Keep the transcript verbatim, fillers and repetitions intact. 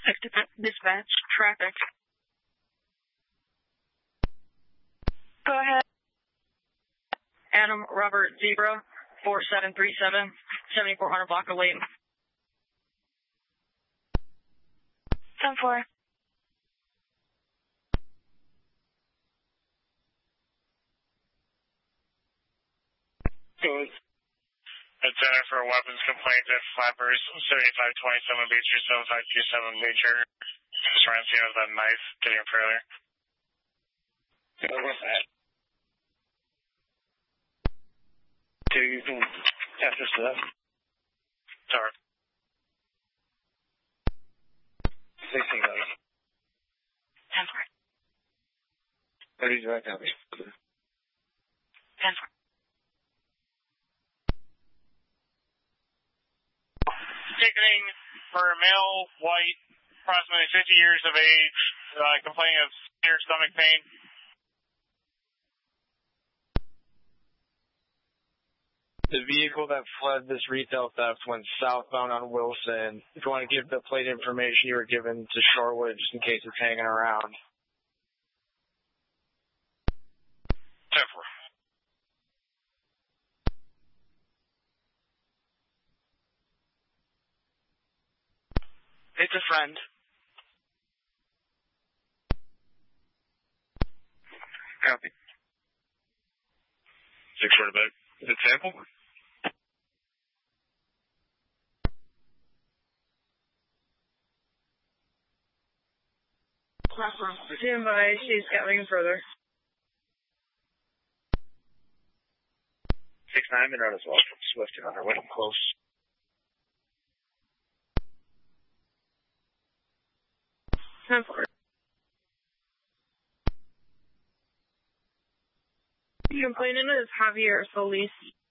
Dispatch, traffic. Go ahead. Adam Robert Zebra, four seven three seven, seventy-four hundred block of Layton. ten four. Good. A center for a weapons complaint at Flappers, seventy-five twenty-seven Beecher, seventy-five twenty-seven Beecher. Surround scene with a knife, getting a trailer. What was that? Two, you can after stuff. Sorry. Sixteen dollars. ten four. What did you write down? ten four. Ticketing for a male, white, approximately fifty years of age, uh, complaining of severe stomach pain. The vehicle that fled this retail theft went southbound on Wilson. If you want to give the plate information you were given to Shorewood, just in case it's hanging around. Temper. It's a friend. Copy. Six word about. Is it sample? Stand by, she's getting further. Six nine minute as well from Swift and on her way close. ten four. The complainant is Javier Solis.